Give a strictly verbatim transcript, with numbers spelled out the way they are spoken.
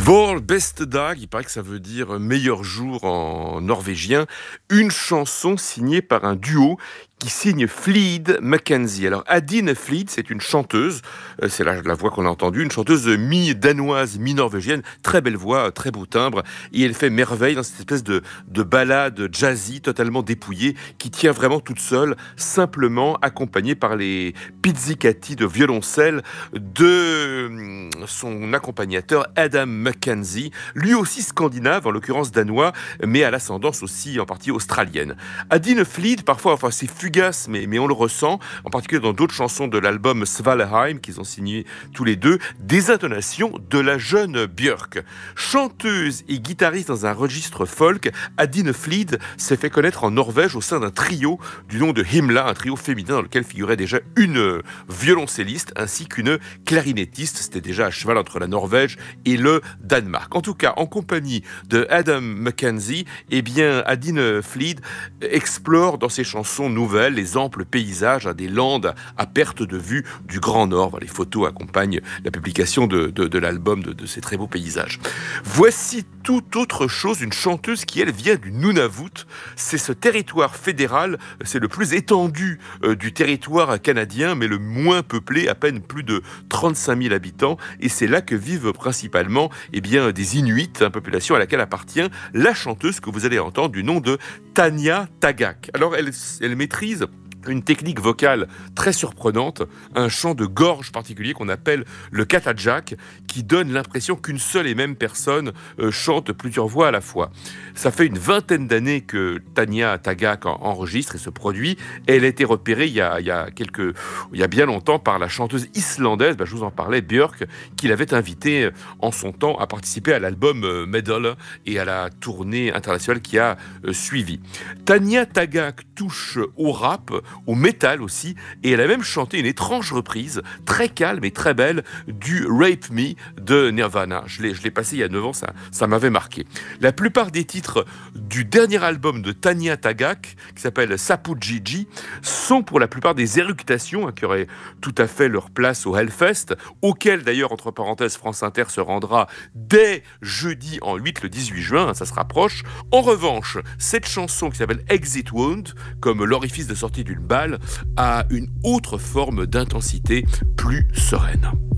Vår beste dag, il paraît que ça veut dire meilleur jour en norvégien. Une chanson signée par un duo qui signe Fleed Mackenzie. Alors, Adine Fleed, c'est une chanteuse, euh, c'est la, la voix qu'on a entendue, une chanteuse mi-danoise, mi-norvégienne, très belle voix, très beau timbre, et elle fait merveille dans cette espèce de, de ballade jazzy totalement dépouillée, qui tient vraiment toute seule, simplement accompagnée par les pizzicati de violoncelle de hum, son accompagnateur Adam Mackenzie, lui aussi scandinave, en l'occurrence danois, mais à l'ascendance aussi en partie australienne. Adine Fleed, parfois, enfin c'est fugace, mais, mais on le ressent, en particulier dans d'autres chansons de l'album Svalheim, qu'ils ont signé tous les deux, des intonations de la jeune Björk. Chanteuse et guitariste dans un registre folk, Adine Fleed s'est fait connaître en Norvège au sein d'un trio du nom de Himla, un trio féminin dans lequel figurait déjà une violoncelliste ainsi qu'une clarinettiste. C'était déjà à cheval entre la Norvège et le Danemark. En tout cas, en compagnie de Adam Mackenzie, eh bien, Adine Fleed explore dans ses chansons nouvelles les amples paysages, hein, des landes à perte de vue du Grand Nord. Les photos accompagnent la publication de, de, de l'album de, de ces très beaux paysages. Voici toute autre chose, une chanteuse qui, elle, vient du Nunavut. C'est ce territoire fédéral, c'est le plus étendu euh, du territoire canadien, mais le moins peuplé, à peine plus de trente-cinq mille habitants. Et c'est là que vivent principalement eh bien, des Inuits, une population à laquelle appartient la chanteuse que vous allez entendre du nom de Tanya Tagaq. Alors, elle, elle maîtrise une technique vocale très surprenante, un chant de gorge particulier qu'on appelle le katajak, qui donne l'impression qu'une seule et même personne euh, chante plusieurs voix à la fois. Ça fait une vingtaine d'années que Tanya Tagaq enregistre et se produit. Elle a été repérée il y a, il y a, quelques, il y a bien longtemps par la chanteuse islandaise, bah, je vous en parlais, Björk, qui l'avait invitée en son temps à participer à l'album Medal et à la tournée internationale qui a euh, suivi. Tanya Tagaq touche au rap, au métal aussi, et elle a même chanté une étrange reprise, très calme et très belle, du Rape Me de Nirvana. Je l'ai, je l'ai passé il y a neuf ans, ça, ça m'avait marqué. La plupart des titres du dernier album de Tanya Tagaq, qui s'appelle Sapu Gigi, sont pour la plupart des éructations, hein, qui auraient tout à fait leur place au Hellfest, auquel d'ailleurs, entre parenthèses, France Inter se rendra dès jeudi en huit, le dix-huit juin, hein, ça se rapproche. En revanche, cette chanson qui s'appelle Exit Wound, comme l'orifice de sortie d'une balle, a une autre forme d'intensité plus sereine.